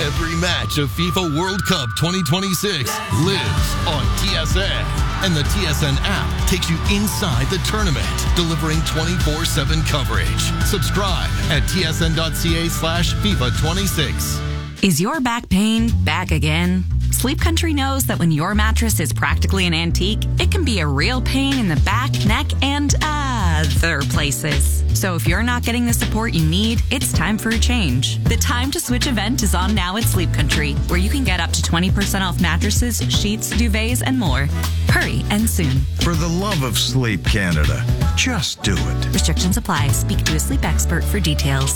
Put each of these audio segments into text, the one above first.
Every match of FIFA World Cup 2026 lives on TSN. And the TSN app takes you inside the tournament, delivering 24/7 coverage. Subscribe at tsn.ca/FIFA26. Is your back pain back again? Sleep Country knows that when your mattress is practically an antique, it can be a real pain in the back, neck, and other places. So if you're not getting the support you need, it's time for a change. The Time to Switch event is on now at Sleep Country, where you can get up to 20% off mattresses, sheets, duvets, and more. Hurry and soon. For the love of Sleep Canada, just do it. Restrictions apply. Speak to a sleep expert for details.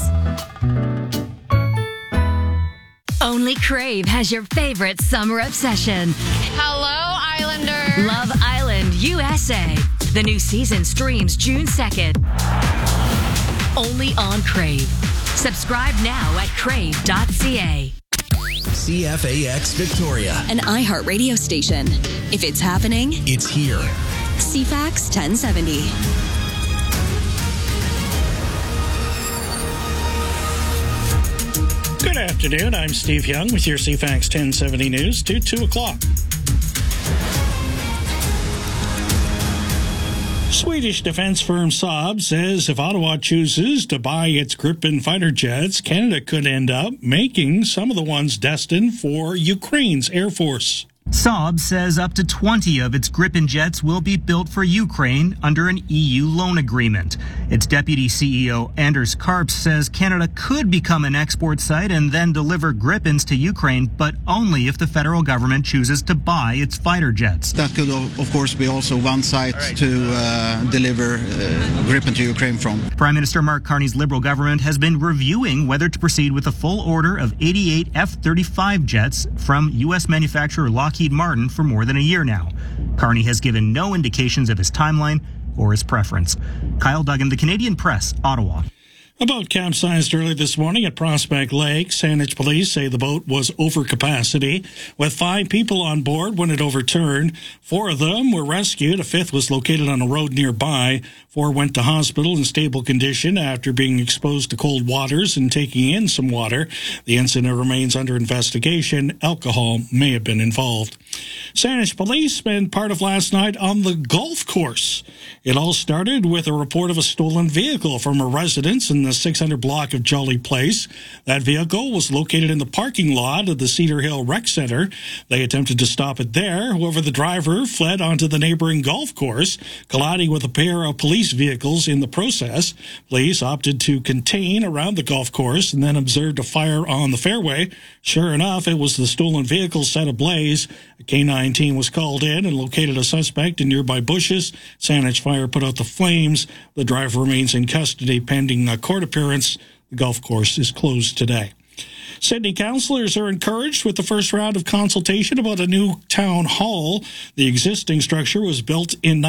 Only Crave has your favorite summer obsession. Hello, Islander. Love Island, USA. The new season streams June 2nd. Only on Crave. Subscribe now at crave.ca. CFAX Victoria. An iHeart radio station. If it's happening, It's here. CFAX 1070. Good afternoon. I'm Steve Young with your CFAX 1070 News to 2 o'clock. Swedish defense firm Saab says if Ottawa chooses to buy its Gripen fighter jets, Canada could end up making some of the ones destined for Ukraine's Air Force. Saab says up to 20 of its Gripen jets will be built for Ukraine under an EU loan agreement. Its deputy CEO Anders Karps says Canada could become an export site and then deliver Gripens to Ukraine, but only if the federal government chooses to buy its fighter jets. That could, of course, be also one site to deliver Gripen to Ukraine from. Prime Minister Mark Carney's Liberal government has been reviewing whether to proceed with a full order of 88 F-35 jets from U.S. manufacturer Lockheed Martin for more than a year now. Carney has given no indications of his timeline or his preference. Kyle Duggan, The Canadian Press, Ottawa. A boat capsized early this morning at Prospect Lake. Saanich police say the boat was over capacity, with 5 people on board when it overturned. 4 of them were rescued. A 5th was located on a road nearby. 4 went to hospital in stable condition after being exposed to cold waters and taking in some water. The incident remains under investigation. Alcohol may have been involved. Saanich police spent part of last night on the golf course. It all started with a report of a stolen vehicle from a residence in the 600 block of Jolly Place. That vehicle was located in the parking lot of the Cedar Hill Rec Center. They attempted to stop it there. However, the driver fled onto the neighboring golf course, colliding with a pair of police vehicles in the process. Police opted to contain around the golf course and then observed a fire on the fairway. Sure enough, it was the stolen vehicle set ablaze. A K-9 team was called in and located a suspect in nearby bushes. Saanich Fire put out the flames. The driver remains in custody pending a court appearance. The golf course is closed today. Sydney councillors are encouraged with the first round of consultation about a new town hall. The existing structure was built in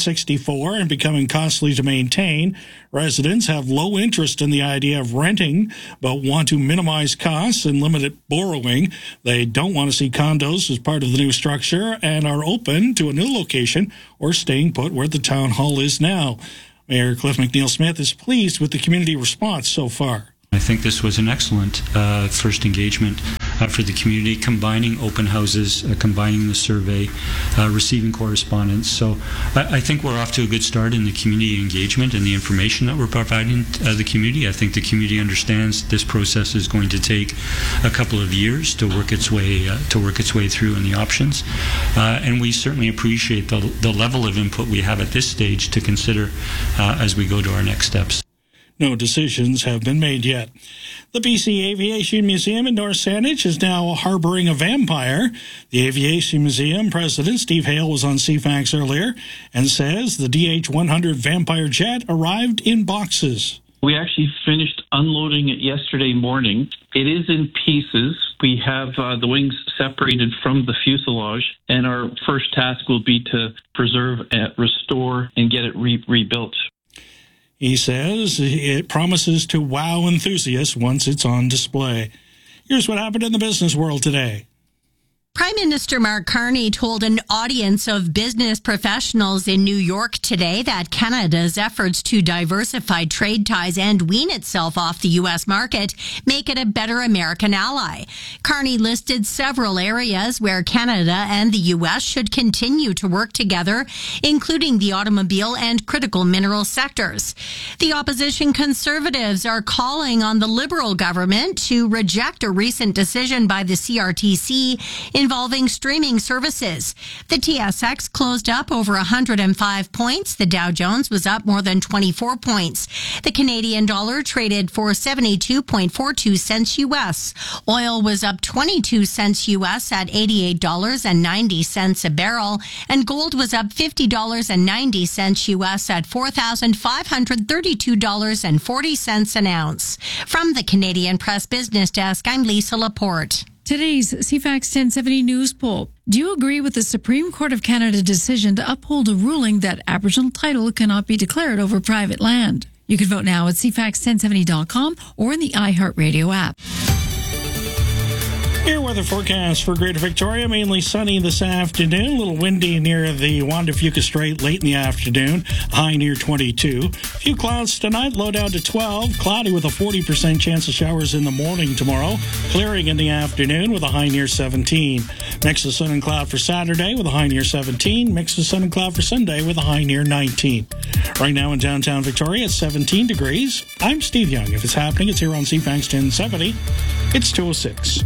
1964 and becoming costly to maintain. Residents have low interest in the idea of renting, but want to minimize costs and limit borrowing. They don't want to see condos as part of the new structure and are open to a new location or staying put where the town hall is now. Mayor Cliff McNeil-Smith is pleased with the community response so far. I think this was an excellent first engagement for the community, combining open houses, combining the survey, receiving correspondence. So I think we're off to a good start in the community engagement and the information that we're providing the community. I think the community understands this process is going to take a couple of years to work its way through in the options, and we certainly appreciate the level of input we have at this stage to consider as we go to our next steps. No decisions have been made yet. The BC Aviation Museum in North Saanich is now harboring a vampire. The Aviation Museum president, Steve Hale, was on CFAX earlier and says the DH-100 Vampire jet arrived in boxes. We actually finished unloading it yesterday morning. It is in pieces. We have the wings separated from the fuselage, and our first task will be to preserve, restore, and get it rebuilt. He says it promises to wow enthusiasts once it's on display. Here's what happened in the business world today. Prime Minister Mark Carney told an audience of business professionals in New York today that Canada's efforts to diversify trade ties and wean itself off the U.S. market make it a better American ally. Carney listed several areas where Canada and the U.S. should continue to work together, including the automobile and critical mineral sectors. The opposition Conservatives are calling on the Liberal government to reject a recent decision by the CRTC involving streaming services. The TSX closed up over 105 points. The Dow Jones was up more than 24 points. The Canadian dollar traded for 72.42 cents U.S. Oil was up 22 cents U.S. at $88.90 a barrel, and gold was up $50.90 U.S. at $4,532.40 an ounce. From the Canadian Press Business Desk, I'm Lisa Laporte. Today's CFAX 1070 News Poll. Do you agree with the Supreme Court of Canada decision to uphold a ruling that Aboriginal title cannot be declared over private land? You can vote now at cfax1070.com or in the iHeartRadio app. Your weather forecast for Greater Victoria, mainly sunny this afternoon, a little windy near the Juan de Fuca Strait late in the afternoon, high near 22. A few clouds tonight, low down to 12, cloudy with a 40% chance of showers in the morning tomorrow, clearing in the afternoon with a high near 17. Mix of sun and cloud for Saturday with a high near 17, mix of sun and cloud for Sunday with a high near 19. Right now in downtown Victoria, it's 17 degrees. I'm Steve Young. If it's happening, it's here on CFAX 1070. It's 2:06.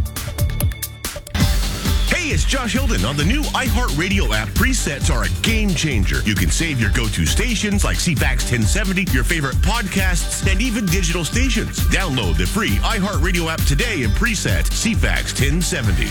Hey, it's Josh Hilden. On the new iHeartRadio app, presets are a game changer. You can save your go-to stations like CFAX 1070, your favorite podcasts, and even digital stations. Download the free iHeartRadio app today and preset CFAX 1070.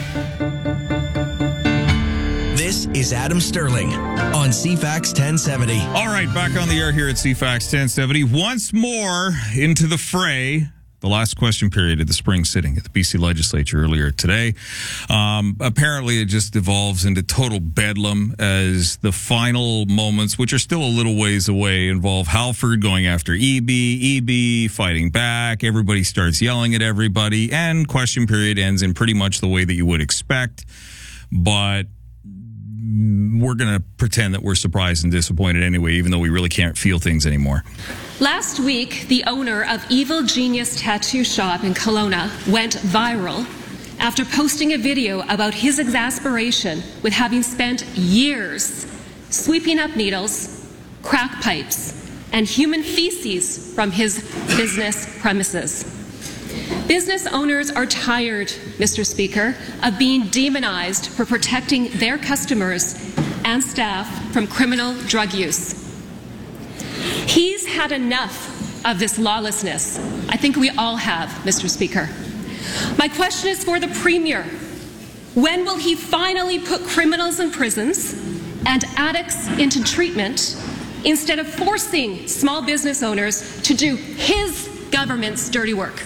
This is Adam Sterling on CFAX 1070. All right, back on the air here at CFAX 1070. Once more into the fray. The last question period of the spring sitting at the BC Legislature earlier today. Apparently, it just devolves into total bedlam as the final moments, which are still a little ways away, involve Halford going after EB fighting back. Everybody starts yelling at everybody, and question period ends in pretty much the way that you would expect. But we're going to pretend that we're surprised and disappointed anyway, even though we really can't feel things anymore. Last week, the owner of Evil Genius Tattoo Shop in Kelowna went viral after posting a video about his exasperation with having spent years sweeping up needles, crack pipes, and human feces from his business premises. Business owners are tired, Mr. Speaker, of being demonized for protecting their customers and staff from criminal drug use. He's had enough of this lawlessness. I think we all have, Mr. Speaker. My question is for the Premier. When will he finally put criminals in prisons and addicts into treatment instead of forcing small business owners to do his government's dirty work?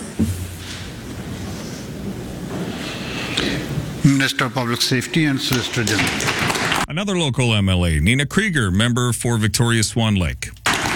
Minister of Public Safety and Solicitor General. Another local MLA, Nina Krieger, member for Victoria Swan Lake.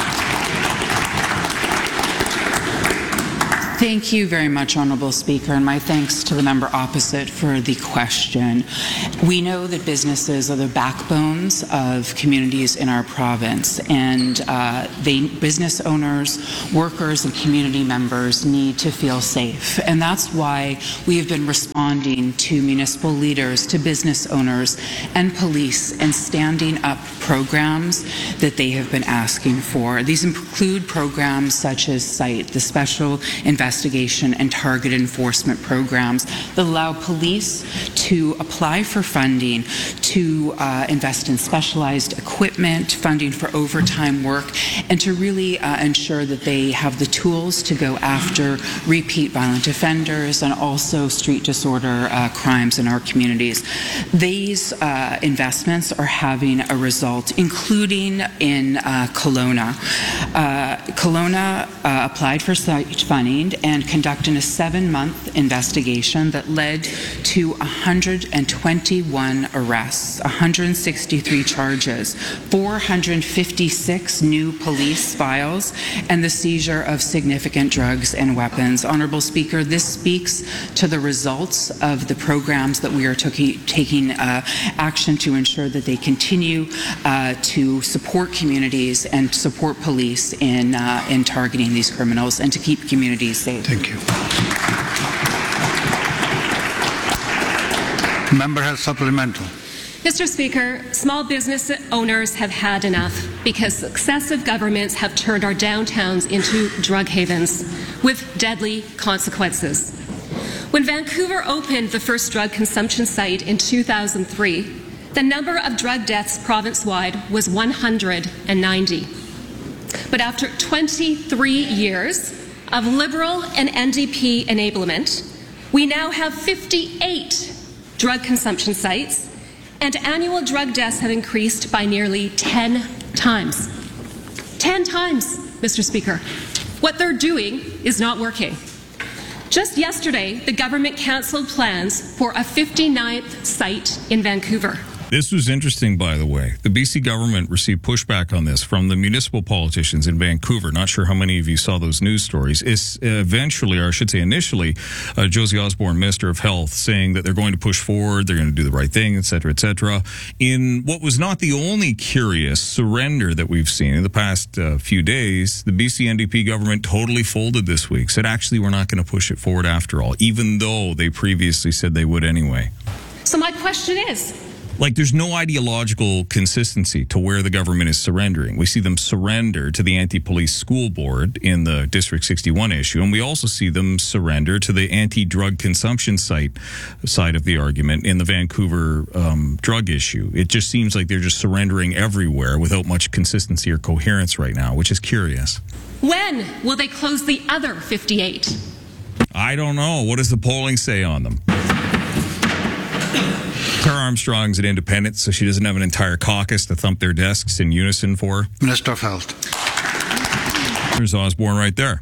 Thank you very much, Honourable Speaker, and my thanks to the member opposite for the question. We know that businesses are the backbones of communities in our province, and business owners, workers, and community members need to feel safe. And that's why we have been responding to municipal leaders, to business owners, and police, and standing up programs that they have been asking for. These include programs such as SITE, the Special Investigation and Target Enforcement programs that allow police to apply for funding to invest in specialized equipment, funding for overtime work, and to really ensure that they have the tools to go after repeat violent offenders and also street disorder crimes in our communities. These investments are having a result, including in Kelowna. Kelowna applied for site funding and conducting a 7-month investigation that led to 121 arrests, 163 charges, 456 new police files, and the seizure of significant drugs and weapons. Honourable Speaker, this speaks to the results of the programs that we are taking action to ensure that they continue to support communities and support police in targeting these criminals and to keep communities safe. Thank you. Member has supplemental. Mr. Speaker, small business owners have had enough because successive governments have turned our downtowns into drug havens with deadly consequences. When Vancouver opened the first drug consumption site in 2003, the number of drug deaths province-wide was 190. But after 23 years of Liberal and NDP enablement, we now have 58 drug consumption sites, and annual drug deaths have increased by nearly 10 times. 10 times, Mr. Speaker. What they're doing is not working. Just yesterday, the government cancelled plans for a 59th site in Vancouver. This was interesting, by the way. The BC government received pushback on this from the municipal politicians in Vancouver. Not sure how many of you saw those news stories. It's eventually, or I should say initially, Josie Osborne, Minister of Health, saying that they're going to push forward, they're going to do the right thing, et cetera, in what was not the only curious surrender that we've seen in the past few days. The BC NDP government totally folded this week, said actually we're not going to push it forward after all, even though they previously said they would anyway. So my question is, there's no ideological consistency to where the government is surrendering. We see them surrender to the anti-police school board in the District 61 issue, and we also see them surrender to the anti-drug consumption side of the argument in the Vancouver drug issue. It just seems like they're just surrendering everywhere without much consistency or coherence right now, which is curious. When will they close the other 58? I don't know. What does the polling say on them? Tara Armstrong's an independent, so she doesn't have an entire caucus to thump their desks in unison for her. Minister of Health. There's Osborne right there.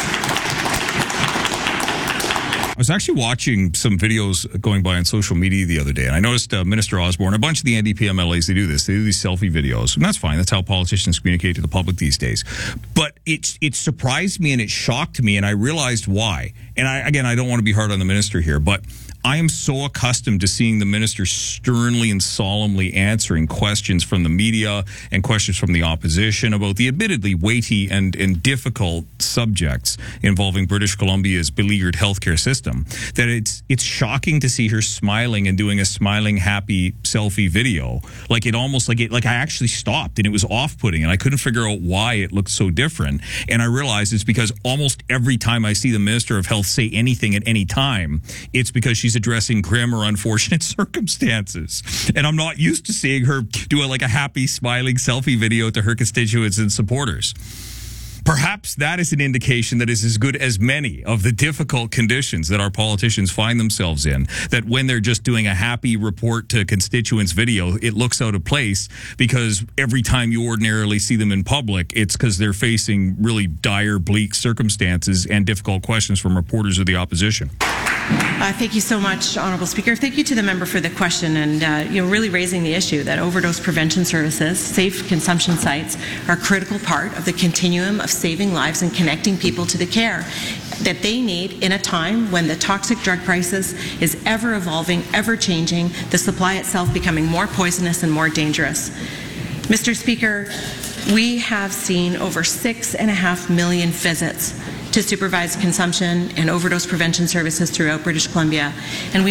I was actually watching some videos going by on social media the other day, and I noticed Minister Osborne, a bunch of the NDP MLAs, they do this. They do these selfie videos, and that's fine. That's how politicians communicate to the public these days. But it surprised me and it shocked me, and I realized why. And I don't want to be hard on the minister here, but I am so accustomed to seeing the minister sternly and solemnly answering questions from the media and questions from the opposition about the admittedly weighty and difficult subjects involving British Columbia's beleaguered healthcare system, that it's shocking to see her smiling and doing a smiling, happy selfie video. I actually stopped, and it was off-putting, and I couldn't figure out why it looked so different. And I realized it's because almost every time I see the Minister of Health say anything at any time, it's because she's addressing grim or unfortunate circumstances. And I'm not used to seeing her do a happy, smiling selfie video to her constituents and supporters. Perhaps that is an indication that is as good as many of the difficult conditions that our politicians find themselves in, that when they're just doing a happy report to constituents video, it looks out of place because every time you ordinarily see them in public, it's because they're facing really dire, bleak circumstances and difficult questions from reporters of the opposition. Thank you so much, Honourable Speaker. Thank you to the member for the question and really raising the issue that overdose prevention services, safe consumption sites, are a critical part of the continuum of saving lives and connecting people to the care that they need in a time when the toxic drug crisis is ever evolving, ever changing, the supply itself becoming more poisonous and more dangerous. Mr. Speaker, we have seen over 6.5 million visits to supervised consumption and overdose prevention services throughout British Columbia, and we